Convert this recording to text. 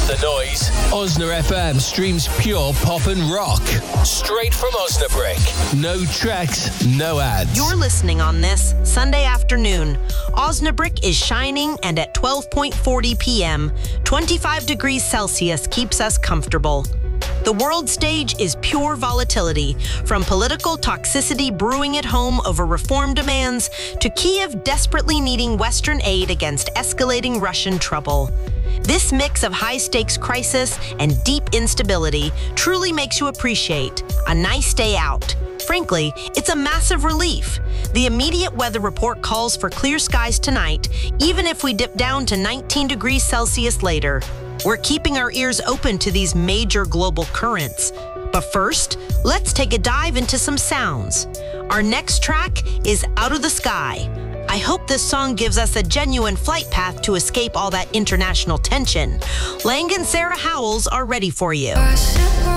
The Noise. Osna FM streams pure pop and rock. Straight from Osnabrück. No tracks, no ads. You're listening on this Sunday afternoon. Osnabrück is shining, and at 12:40 p.m., 25 degrees Celsius keeps us comfortable. The world stage is pure volatility, from political toxicity brewing at home over reform demands to Kiev desperately needing Western aid against escalating Russian trouble. This mix of high-stakes crisis and deep instability truly makes you appreciate a nice day out. Frankly, it's a massive relief. The immediate weather report calls for clear skies tonight, even if we dip down to 19 degrees Celsius later. We're keeping our ears open to these major global currents. But first, let's take a dive into some sounds. Our next track is Out of the Sky. I hope this song gives us a genuine flight path to escape all that international tension. Lang and Sarah Howells are ready for you.